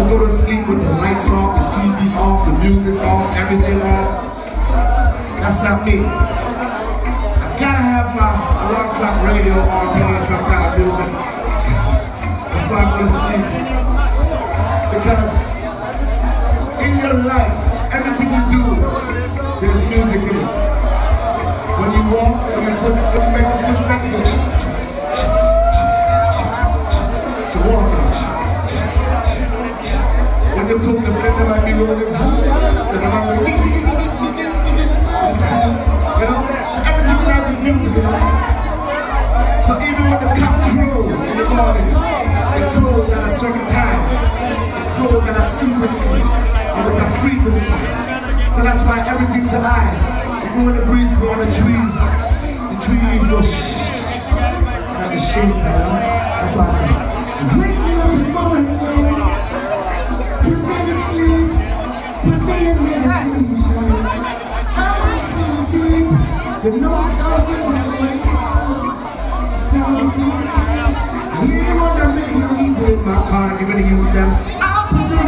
go to sleep with the lights off, the TV off, the music off, everything off. That's not me. I gotta have my alarm clock radio on playing some kind of music before I go to sleep. Because in your life, everything you do, there's music in it. When you walk, when you make a footstep, you go ch. So walking. When you cook, the blender might be rolling. Then I'm like ding ding ding ding ding ding ding. You know? So everything in life is music, you know? So even when the cock crows in the morning, it crows at a certain time. It crows at a frequency and with a frequency. So that's why everything to I, even when the breeze blows on the trees, the tree leaves go shh. It's like a shake, you know? That's why I say, wake me up in the morning, put me to sleep, put me in meditation. I'm so deep, the notes are ringing in my ears. It sounds so sweet. I hear on the radio, even in my car, even to use them. I'll put